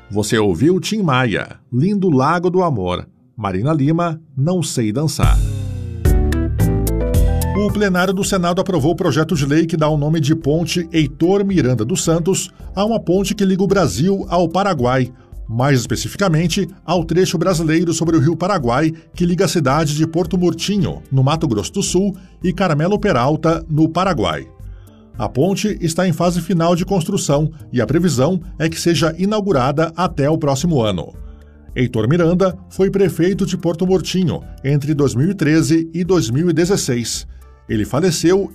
Você ouviu Tim Maia, Lindo Lago do Amor. Marina Lima, Não Sei Dançar. O plenário do Senado aprovou o projeto de lei que dá o nome de Ponte Heitor Miranda dos Santos a uma ponte que liga o Brasil ao Paraguai, mais especificamente ao trecho brasileiro sobre o Rio Paraguai que liga a cidade de Porto Murtinho, no Mato Grosso do Sul, e Carmelo Peralta, no Paraguai. A ponte está em fase final de construção e a previsão é que seja inaugurada até o próximo ano. Heitor Miranda foi prefeito de Porto Murtinho entre 2013 e 2016. Ele faleceu